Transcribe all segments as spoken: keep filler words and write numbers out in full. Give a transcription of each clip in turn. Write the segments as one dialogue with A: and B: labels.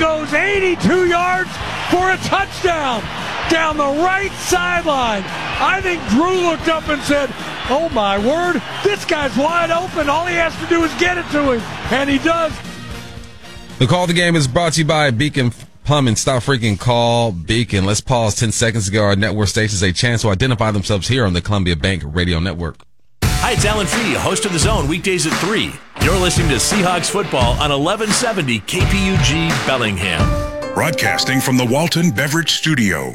A: goes eighty-two yards for a touchdown down the right sideline. I think Drew looked up and said, oh my word, this guy's wide open. All he has to do is get it to him, and he does.
B: The Call of the Game is brought to you by Beacon Plumbing. Stop freaking call Beacon. Let's pause ten seconds to give our network stations a chance to identify themselves here on the Columbia Bank Radio Network.
C: Hi, it's Alan Fee, host of The Zone, weekdays at three. You're listening to Seahawks football on eleven seventy K P U G Bellingham.
D: Broadcasting from the Walton Beverage Studio.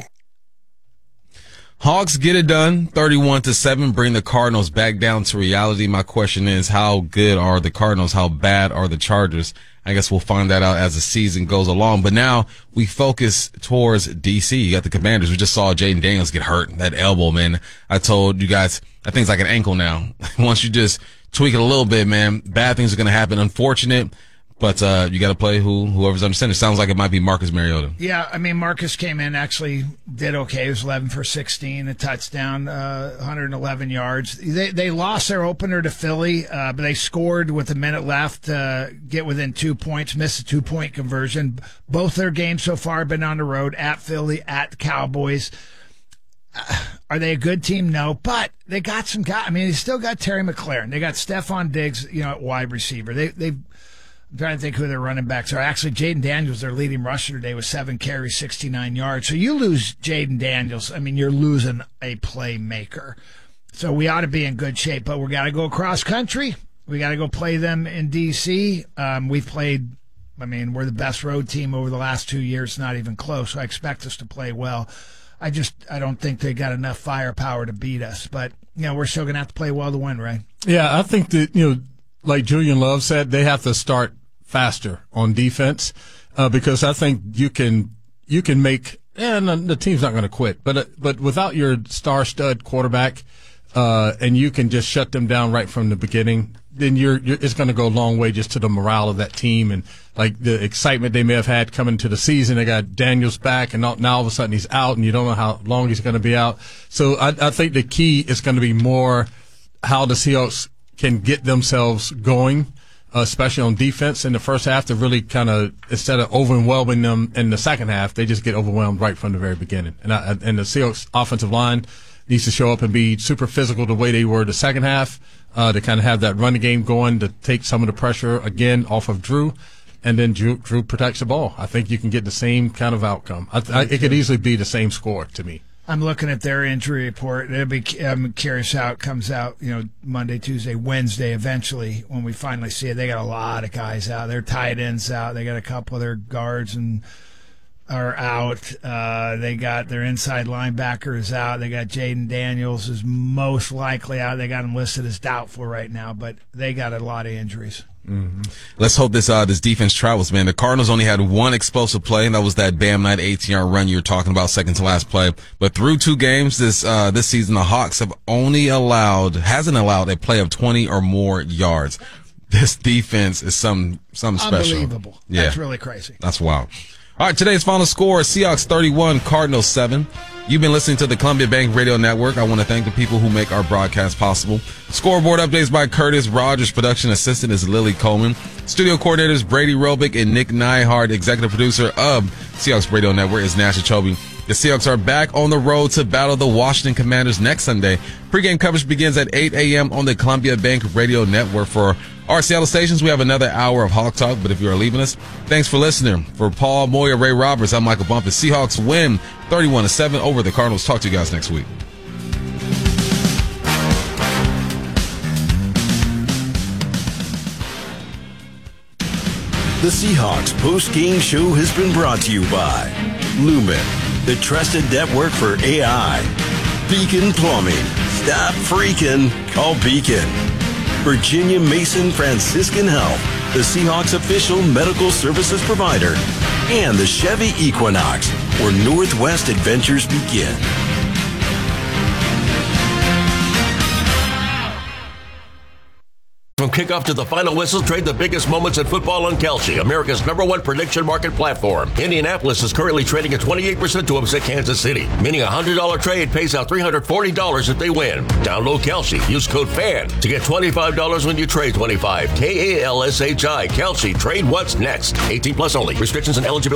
B: Hawks get it done, thirty-one to seven, bring the Cardinals back down to reality. My question is, how good are the Cardinals? How bad are the Chargers? I guess we'll find that out as the season goes along. But now we focus towards D C. You got the Commanders. We just saw Jaden Daniels get hurt. That elbow, man. I told you guys, that thing's like an ankle now. Once you just tweak it a little bit, man, bad things are going to happen. Unfortunate. But uh, you got to play who whoever's understanding. It sounds like it might be Marcus Mariota.
E: Yeah, I mean, Marcus came in, actually did okay. He was eleven for sixteen, a touchdown, uh, one hundred eleven yards. They they lost their opener to Philly, uh, but they scored with a minute left to uh, get within two points, missed a two-point conversion. Both their games so far have been on the road, at Philly, at the Cowboys. Uh, are they a good team? No, but they got some guys. I mean, they still got Terry McLaurin. They got Stephon Diggs, you know, at wide receiver. They they've I'm trying to think who their running backs are. Actually, Jaden Daniels, their leading rusher today, with seven carries, sixty-nine yards. So you lose Jaden Daniels, I mean, you're losing a playmaker. So we ought to be in good shape, but we got to go across country. We got to go play them in D C. Um, we've played, I mean, we're the best road team over the last two years, not even close. So I expect us to play well. I just, I don't think they got enough firepower to beat us. But, you know, we're still going to have to play well to win, right?
F: Yeah, I think that, you know, like Julian Love said, they have to start faster on defense uh, because I think you can you can make and the team's not going to quit, but uh, but without your star stud quarterback uh, and you can just shut them down right from the beginning, then you're, you're it's going to go a long way just to the morale of that team and like the excitement they may have had coming into the season. They got Daniels back, and now, now all of a sudden he's out, and you don't know how long he's going to be out. So I, I think the key is going to be more how the Seahawks can get themselves going, uh, especially on defense in the first half, to really kind of, instead of overwhelming them in the second half, they just get overwhelmed right from the very beginning. And, I, and the Seahawks offensive line needs to show up and be super physical the way they were the second half, uh, to kind of have that running game going, to take some of the pressure again off of Drew, and then Drew, Drew protects the ball. I think you can get the same kind of outcome. I, I, it could easily be the same score to me.
E: I'm looking at their injury report. It'll be, I'm curious how it comes out, you know, Monday, Tuesday, Wednesday, eventually, when we finally see it. They got a lot of guys out. Their tight ends out. They got a couple of their guards and are out. Uh, they got their inside linebackers out. They got Jaden Daniels is most likely out. They got him listed as doubtful right now, but they got a lot of injuries.
B: Mm-hmm. Let's hope this uh this defense travels, man. The Cardinals only had one explosive play, and that was that Bam Knight eighteen-yard run you were talking about, second to last play. But through two games this uh this season, the Hawks have only allowed hasn't allowed a play of twenty or more yards. This defense is some some special.
E: Unbelievable.
B: Yeah.
E: That's really crazy.
B: That's wild. All right, today's final score: Seahawks thirty-one, Cardinals seven. You've been listening to the Columbia Bank Radio Network. I want to thank the people who make our broadcast possible. Scoreboard updates by Curtis Rogers. Production assistant is Lily Coleman. Studio coordinators Brady Robick and Nick Nyhard. Executive producer of Seahawks Radio Network is Nash Achobe. The Seahawks are back on the road to battle the Washington Commanders next Sunday. Pre-game coverage begins at eight a.m. on the Columbia Bank Radio Network. For our Seattle stations, we have another hour of Hawk Talk, but if you are leaving us, thanks for listening. For Paul Moyer, Ray Roberts, I'm Michael Bumpus. Seahawks win thirty-one to seven over the Cardinals. Talk to you guys next week.
C: The Seahawks post-game show has been brought to you by Lumen, the trusted network for A I. Beacon Plumbing. Stop freaking. Call Beacon. Virginia Mason Franciscan Health, the Seahawks official medical services provider. And the Chevy Equinox, where Northwest adventures begin. From kickoff to the final whistle, trade the biggest moments in football on Kalshi, America's number one prediction market platform. Indianapolis is currently trading at twenty-eight percent to upset Kansas City, meaning a one hundred dollars trade pays out three hundred forty dollars if they win. Download Kalshi. Use code FAN to get twenty-five dollars when you trade twenty-five. K A L S H I. Kalshi. Trade what's next. eighteen plus only. Restrictions and eligibility